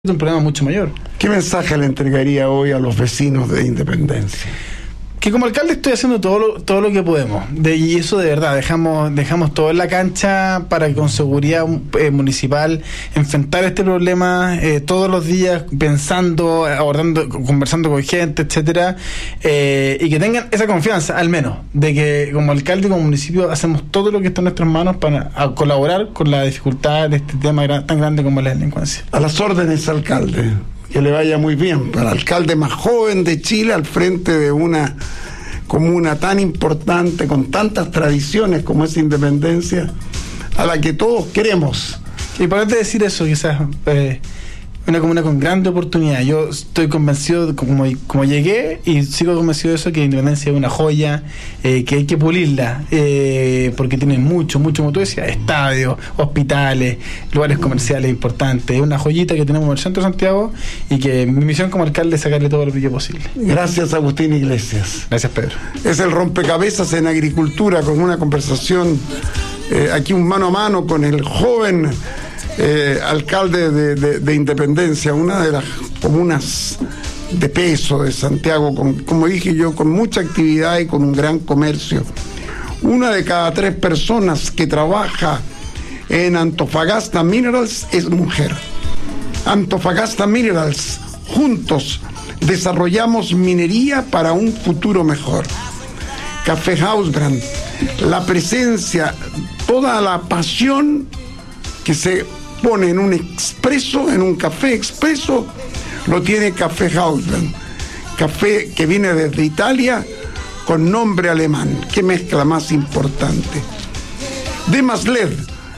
un problema mucho mayor. ¿Qué mensaje le entregaría hoy a los vecinos de Independencia? Que como alcalde estoy haciendo todo lo que podemos, y eso de verdad, dejamos todo en la cancha para que con seguridad municipal enfrentar este problema todos los días, pensando, abordando, conversando con gente, etcétera, y que tengan esa confianza, al menos, de que como alcalde y como municipio hacemos todo lo que está en nuestras manos para colaborar con la dificultad de este tema tan grande como la delincuencia. A las órdenes, alcalde. Que le vaya muy bien. Para el alcalde más joven de Chile, al frente de una comuna tan importante, con tantas tradiciones como es Independencia, a la que todos queremos. Y para decir eso, quizás una comuna con grande oportunidad. Yo estoy convencido, como llegué, y sigo convencido de eso, que Independencia es una joya, que hay que pulirla, porque tiene mucho, como tú decías, estadios, hospitales, lugares comerciales importantes. Es una joyita que tenemos en el centro de Santiago, y que mi misión como alcalde es sacarle todo el brillo posible. Gracias, Agustín Iglesias. Gracias, Pedro. Es el rompecabezas en agricultura, con una conversación aquí un mano a mano con el joven alcalde de Independencia, una de las comunas de peso de Santiago, como dije yo, con mucha actividad y con un gran comercio. Una de cada 3 personas que trabaja en Antofagasta Minerals es mujer. Antofagasta Minerals, juntos desarrollamos minería para un futuro mejor. Café Hausbrand, la presencia, toda la pasión que se pone en un expreso, en un café expreso, lo tiene Café Hausbrand. Café que viene desde Italia con nombre alemán. Qué mezcla más importante. Demas LED,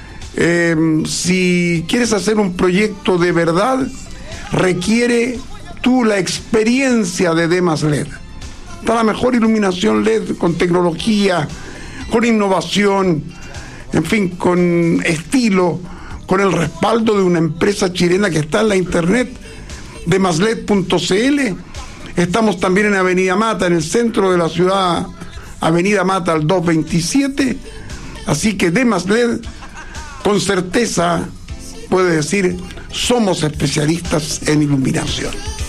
si quieres hacer un proyecto de verdad, requiere tú la experiencia de Demas LED. Está la mejor iluminación LED, con tecnología, con innovación, en fin, con estilo, con el respaldo de una empresa chilena que está en la internet, demasled.cl. Estamos también en Avenida Mata, en el centro de la ciudad, Avenida Mata al 227. Así que Demasled, con certeza, puede decir, somos especialistas en iluminación.